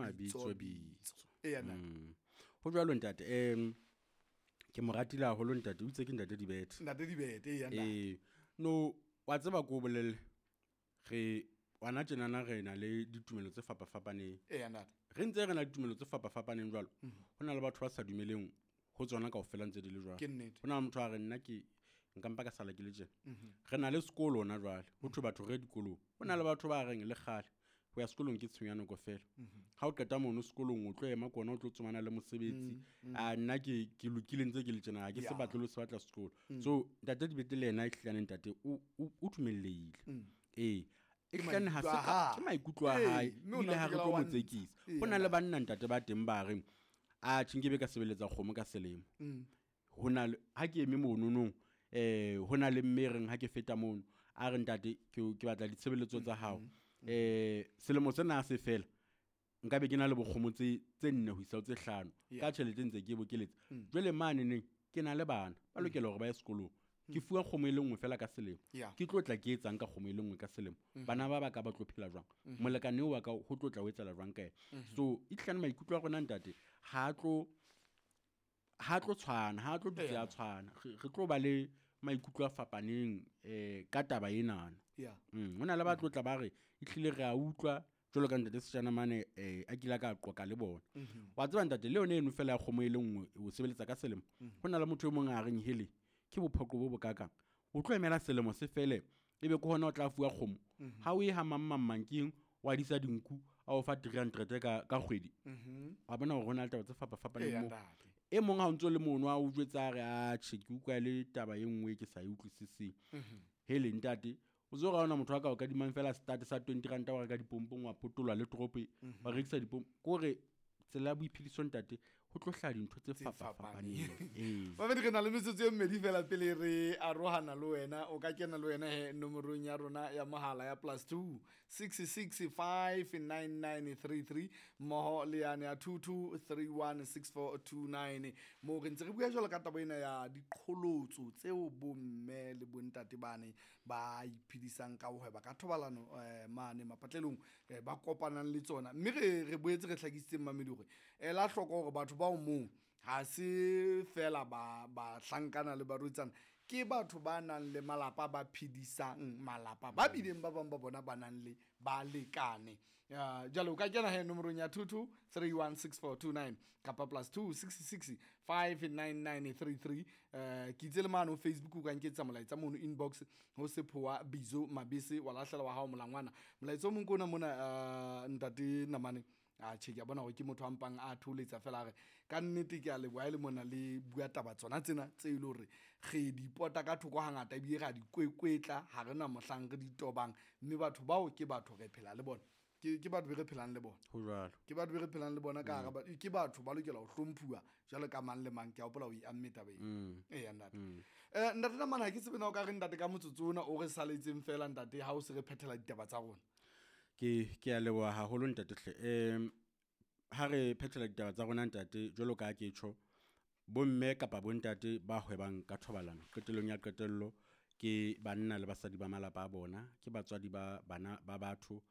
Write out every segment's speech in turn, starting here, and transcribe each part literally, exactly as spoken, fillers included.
mabitso bitso e yana ho jwalo ntate em ke mo ratile haholo ntate o itse ke ntate Dibete ntate Dibete e yana eh no wa tseba go bolelle re wana tjena na re na le ditumelo tse fapa fapaneng e yana re ntse re na le ditumelo tse fapa fapaneng jwalo hona le batho ba sa dumeleng ho tsona kaofela ntse di le jwalo hona le motho a re nna ke nka mpa ka sala ke le tjena re na le sekolo na jwale ho thwe batho re dikolong hona le batho ba reng le khale ho ya sekolong ke tshunyana go fela ha o qeta mono sekolong o tlo ema kona o tlo tsomana le mosebetsi a nna ke ke lokile ntse ke le tjena ha ke se batlo le se batla sekolo so ntate Dibete le yena e hlilane ntate o o tumellehile eh e hlane ha se ka ke maikutlo a hae ile ha re tlo mo tsekisa hona le banna ntate ba teng ba reng a tshingebe ka sebeletsa kgomo ka selemo hona ha ke eme mono no eh hona le mmereng ha ke feta mono a re ntate ke ke batla ditshebeletso tsa hao eh selemo sena se fela nka be ke na le bokgomo tse tse nne ho isa tse hlano ka tšhelete ntse ke bokeletsa jwale mane ne ke na le bana ba lokela hore ba ye sekolong ke fuwa kgomo e le nngwe fela ka selemo ke tlotla ke etsang ka kgomo e le nngwe ka selemo bana ba ba ka ba tlo phela jwang molekane wa ka ho tlotla ho etsela jwang ka so e hlane maikutlo a rona ntate ha tlo ha tlo tshwana ha tlo ditya tshwana re tlo ba le maikutlo a fapaneng eh ka taba enana yeah hona le ba tlotla ba re e hlile re a utlwa jolo ka ntate Sejana mane eh a kila ka qoqa le bona wa tseba ntate le yone eno fela ya kgomo e le nngwe o sebeletsa ka selemo hona le motho o mong a reng hele ke bophoko bo bokaka o tlo emela selemo se fele ebe ko hona o tla fuwa kgomo ha o e ha mammammankeng wa disa dinku a o fa three hundred ka ka kgwedi a bona hore hona le taba tse fapa fapaneng mo e mong ha o ntse le mono a o jwetsa re a tsheki ukwa le taba e nngwe ke sa e utlwisisi hele ntate o zo ga ona motho wa ka o ka dimang fela start sa twenty rand wa ka dipompong wa potolwa le trope wa rekisa dipompo kore tsela boiphediso ntate ho tlo hla dintho tse fapa fapaneng eh ba re na le metsotso e mmedi fela pele re arohana le wena o ka kena le wena he nomorong ya rona ya mohala ya plus two six six five nine nine three three mo le yana ya two two three one six four two nine mo re ntse re bua jwalo ka taba ena ya diqholotso tseo bomme le bontate bane ba iphedisang ka ho hweba ka thobalano mane mapatlelong ba kopanang le tsona mme re re boetse re tlhakisitse mamedi hore ela hloko hore batho ba o mong ha se fela ba ba hlankana le barutsana ke batho ba nang le malapa ba phedisang malapa ba bileng ba bang ba bona ba nang le ba lekane ya jalo ka kena he nomorong ya two two three one six four two nine kapa plus two six six five nine nine three three eh ke tsele mano Facebook o ka nketsa molaetsa mono inbox ho sephoa bizo mabese wa lahlela wa hao molangwana molaetsa mong kona mona ntate Namane a che ke bona go ke motho ampang a thuletsa fela re ka nnete ke a le bua le mona le bua taba tsona tsena tse ile hore ge di pota ka thoko hangata bi ga di kwekwetla ha rena mohlang re di tobang mme batho bao ke batho re phela le bona ke ke batho be re phelang le bona ho jwalo ke batho be re phelang le bona ka ga ke batho ba lokela ho hlomphuwa jalo ka mang le mang ke a hopola o i amme tabe e ya ndata eh ndata na mana ke tsebena o ka re ndate ka motsotsona o re saletseng fela ndate ha o se re phethela ditaba tsa rona ke ke a leboha haholo ntate hle em ha re phethela ditaba tsa rona ntate jolo ka ke tsho bomme kapa bontate ba hwebang ka thobalano qetelong ya qetello ke banna le basadi ba malapa a bona ke batswadi ba bana ba batho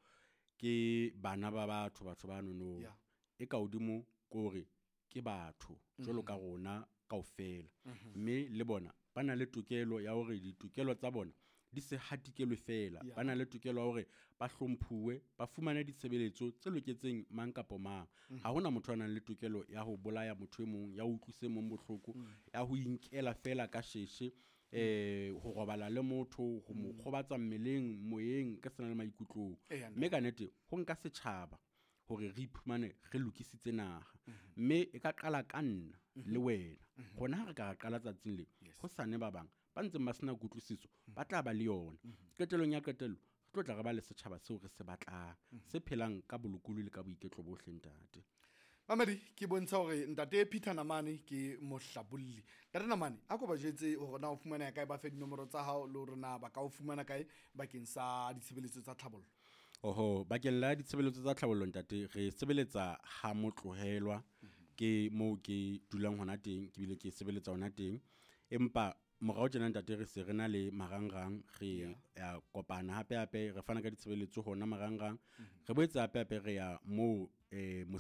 ke bana ba batho batho ba nono e ka hodimo kore ke batho jolo ka rona kaofela mme le bona bana le tokelo ya hore ditokelo tsa bona di se hatikelwe fela bana le tokelo hore ba hlomphuwe ba fumane ditshebeletso tse loketseng mang kapo mang ha hona motho a nang le tokelo ya ho bolaya motho e mong ya ho utlwise mong bohloko ya ho inkela fela ka sheshe eh ho robala le motho ho mo khobatsa mmeleng moyeng ka sena le maikutlong mme ka nete ho nka setjhaba hore re iphumane re lokisitse naha mme e ka qala ka nna le wena gona ha re ka qala tsatsing le ho sane ba bang ba ntse ba sena kutlwisiso ba tla ba le yona qetelong ya qetello re tlo tla re ba le setjhaba seo re se batlang se phelang ka bolokolo le ka boiketlo bohle ntate Mamedi ke bontsha hore ntate Peter Namane ke mohlabolli ntate Namane a ko ba jetse hore na o fumana kae ba fe dinomoro tsa hao le hore na ba ka o fumana kae bakeng sa ditshebeletso tsa tlhabollo oho bakeng la ditshebeletso tsa tlhabollo ntate re sebeletsa ha motlohelwa ke mo ke dulang hona teng ke bile ke sebeletsa hona teng empa morao tjena ntate re se re na le marangrang re ya kopana hape hape re fana ka ditshebeletso hona marangrang re boetse hape hape re ya mo eh